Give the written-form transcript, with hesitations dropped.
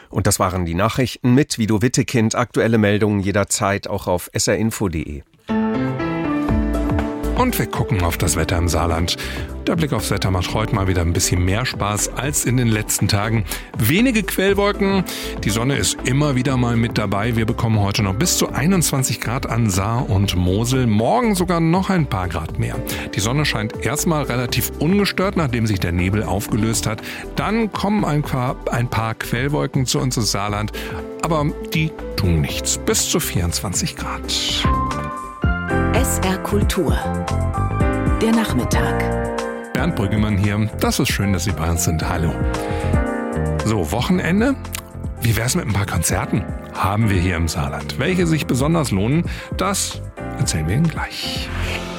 Und das waren die Nachrichten mit Guido Wittekind. Aktuelle Meldungen jederzeit auch auf srinfo.de. Und wir gucken auf das Wetter im Saarland. Der Blick aufs Wetter macht heute mal wieder ein bisschen mehr Spaß als in den letzten Tagen. Wenige Quellwolken, die Sonne ist immer wieder mal mit dabei. Wir bekommen heute noch bis zu 21 Grad an Saar und Mosel. Morgen sogar noch ein paar Grad mehr. Die Sonne scheint erstmal relativ ungestört, nachdem sich der Nebel aufgelöst hat. Dann kommen ein paar Quellwolken zu uns ins Saarland, aber die tun nichts. Bis zu 24 Grad. SR Kultur. Der Nachmittag. Bernd Brüggemann hier. Das ist schön, dass Sie bei uns sind. Hallo. So, Wochenende. Wie wär's mit ein paar Konzerten? Haben wir hier im Saarland. Welche sich besonders lohnen, das erzählen wir Ihnen gleich.